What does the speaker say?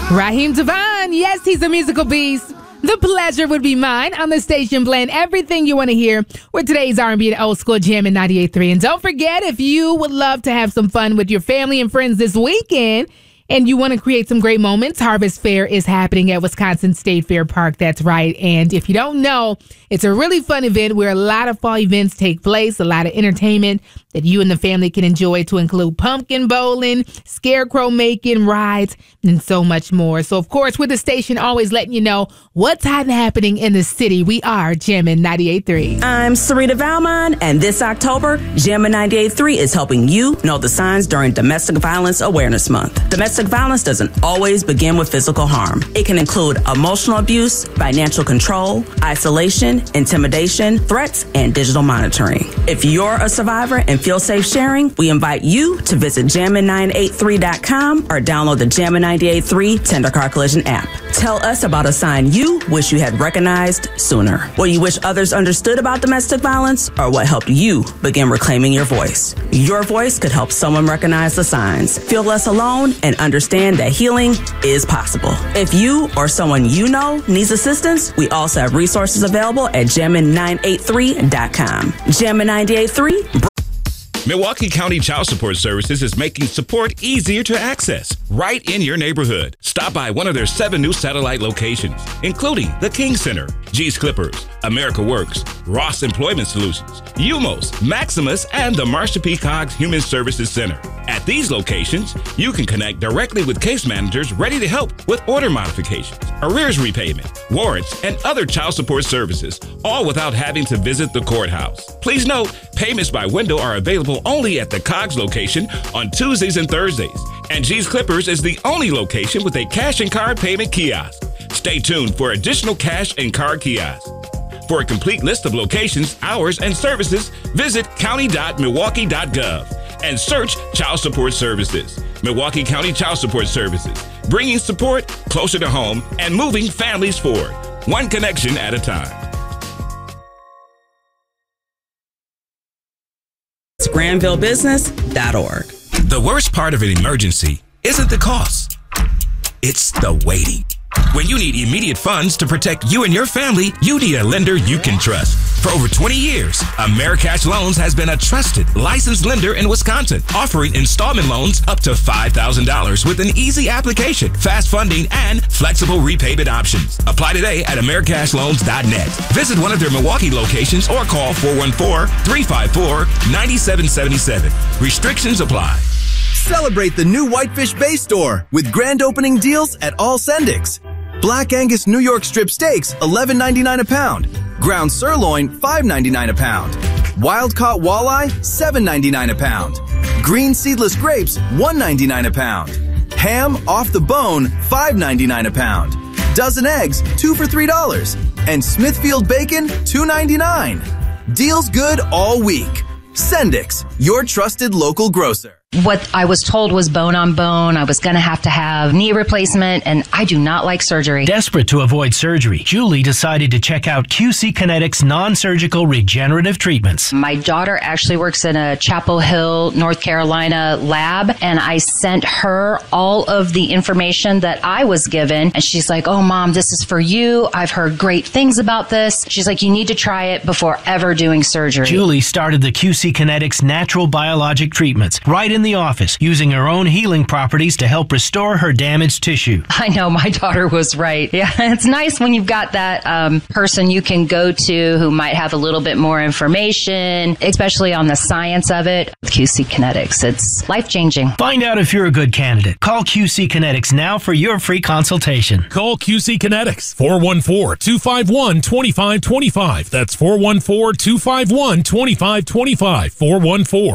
Raheem DeVaughn, yes, he's a musical beast. The pleasure would be mine on the station blend. Everything you want to hear with today's R&B and old school jam in 98.3. And don't forget, if you would love to have some fun with your family and friends this weekend, and you want to create some great moments, Harvest Fair is happening at Wisconsin State Fair Park. That's right. And if you don't know, it's a really fun event where a lot of fall events take place, a lot of entertainment that you and the family can enjoy, to include pumpkin bowling, scarecrow making, rides, and so much more. So, of course, with the station always letting you know what's happening in the city, we are Jammin' 98.3. I'm Sarita Valmon, and this October, Jammin' 98.3 is helping you know the signs during Domestic Violence Awareness Month. Domestic violence doesn't always begin with physical harm. It can include emotional abuse, financial control, isolation, intimidation, threats, and digital monitoring. If you're a survivor and feel safe sharing, we invite you to visit jammin983.com or download the Jammin' 98.3 Tender Car Collision app. Tell us about a sign you wish you had recognized sooner. What you wish others understood about domestic violence, or what helped you begin reclaiming your voice. Your voice could help someone recognize the signs, feel less alone, and understand that healing is possible. If you or someone you know needs assistance, we also have resources available at jammin983.com. Jammin' 98.3. Milwaukee County Child Support Services is making support easier to access right in your neighborhood. Stop by one of their 7 new satellite locations, including the King Center, G's Clippers, America Works, Ross Employment Solutions, UMOS, Maximus, and the Marsha P. Coggs Human Services Center. At these locations, you can connect directly with case managers ready to help with order modifications, arrears repayment, warrants, and other child support services, all without having to visit the courthouse. Please note, payments by window are available only at the Coggs location on Tuesdays and Thursdays, and G's Clippers is the only location with a cash and card payment kiosk. Stay tuned for additional cash and card kiosks. For a complete list of locations, hours, and services, visit county.milwaukee.gov and search Child Support Services. Milwaukee County Child Support Services, bringing support closer to home and moving families forward, one connection at a time. It's GranvilleBusiness.org. The worst part of an emergency isn't the cost. It's the waiting. When you need immediate funds to protect you and your family, you need a lender you can trust. For over 20 years, Americash Loans has been a trusted, licensed lender in Wisconsin, offering installment loans up to $5,000 with an easy application, fast funding, and flexible repayment options. Apply today at americashloans.net. Visit one of their Milwaukee locations or call 414-354-9777. Restrictions apply. Celebrate the new Whitefish Bay store with grand opening deals at all Sendix. Black Angus New York strip steaks, $11.99 a pound. Ground sirloin, $5.99 a pound. Wild caught walleye, $7.99 a pound. Green seedless grapes, $1.99 a pound. Ham off the bone, $5.99 a pound. Dozen eggs, 2 for $3. And Smithfield bacon, $2.99. Deals good all week. Sendix, your trusted local grocer. What I was told was bone on bone. I was going to have knee replacement, and I do not like surgery. Desperate to avoid surgery, Julie decided to check out QC Kinetics non-surgical regenerative treatments. My daughter actually works in a Chapel Hill, North Carolina lab, and I sent her all of the information that I was given, and she's like, "Oh, Mom, this is for you. I've heard great things about this." She's like, "You need to try it before ever doing surgery." Julie started the QC Kinetics natural biologic treatments right in the office, using her own healing properties to help restore her damaged tissue. I know, my daughter was right. Yeah, it's nice when you've got that person you can go to who might have a little bit more information, especially on the science of it. QC Kinetics, it's life-changing. Find out if you're a good candidate. Call QC Kinetics now for your free consultation. Call QC Kinetics, 414-251-2525. That's 414-251-2525. 414